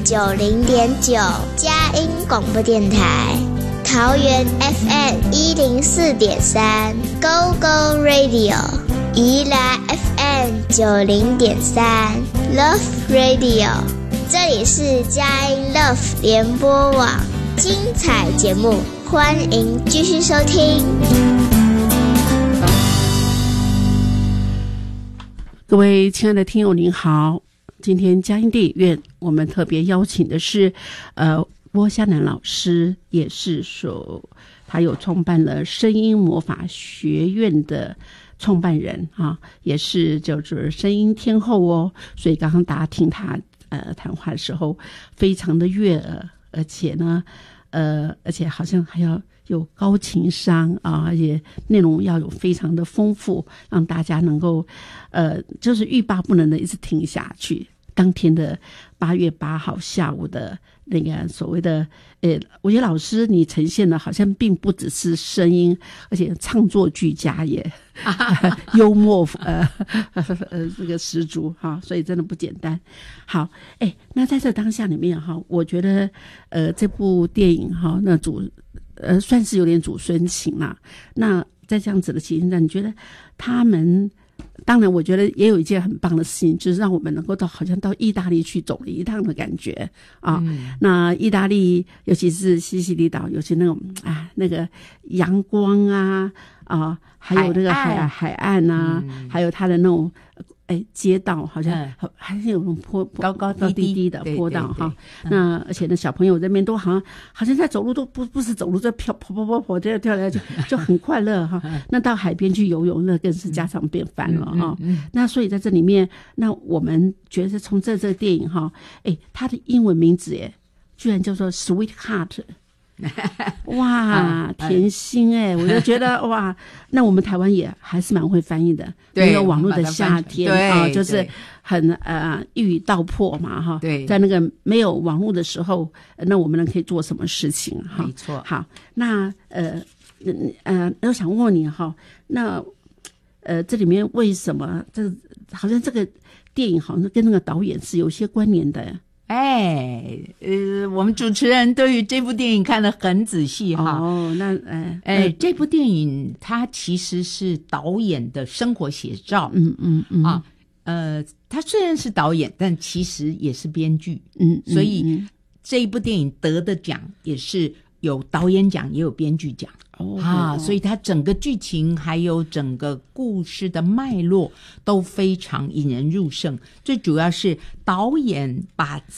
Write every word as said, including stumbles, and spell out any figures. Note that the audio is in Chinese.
九零点九，佳音广播电台。桃园 F M 一零四点三 ，Go Go Radio。宜兰 F M 九零点三 ，Love Radio。这里是佳音 Love 联播网，精彩节目，欢迎继续收听。 各位亲爱的听友您好，今天佳音电影院我们特别邀请的是呃郭夏楠老师，也是说他有创办了声音魔法学院的创办人啊，也是就是声音天后哦，所以刚刚大家听他呃谈话的时候非常的悦耳，而且呢呃而且好像还要有高情商啊，而且内容要有非常的丰富，让大家能够呃就是欲罢不能的一直听下去。当天的八月八号下午的那个所谓的呃，我觉得老师你呈现的好像并不只是声音，而且唱作俱佳也幽默呃呃这个十足哈，所以真的不简单。好，哎，那在这当下里面哈，我觉得呃这部电影哈，那主呃算是有点祖孙情啦。那在这样子的情形下，你觉得他们？当然我觉得也有一件很棒的事情，就是让我们能够到好像到意大利去走了一趟的感觉啊、嗯、那意大利尤其是西西里岛，尤其那种啊那个阳光啊啊还有那个海海岸, 海岸啊、嗯、还有它的那种哎，街道好像、嗯、还是有那种坡高高低 低, 低低的坡道哈。那而且呢，小朋友这边都好像好像在走路都不不是走路，在飘跑跑跑跑这样跳下去，就很快乐哈。那到海边去游泳，那更是家常便饭了哈、嗯嗯嗯。那所以在这里面，那我们觉得从这这个电影哈，哎，它的英文名字耶，居然叫做 Sweetheart。哇，甜心哎、欸，我就觉得哇，那我们台湾也还是蛮会翻译的，没有网络的夏天啊，就是很呃一语道破嘛哈。对，在那个没有网络的时候，那我们能可以做什么事情哈？ 没错。好， 那呃呃，我想问你哈，那呃这里面为什么这好像这个电影好像跟那个导演是有些关联的？ 哎，呃，我们主持人对于这部电影看得很仔细哈。 哦，那哎哎，这部电影它其实是导演的生活写照。 嗯嗯嗯啊，呃，他虽然是导演，但其实也是编剧。 嗯， 所以这一部电影得的奖也是有导演奖，也有编剧奖。哦啊，所以它整个剧情还有整个故事的脉络都非常引人入胜。最主要是导演把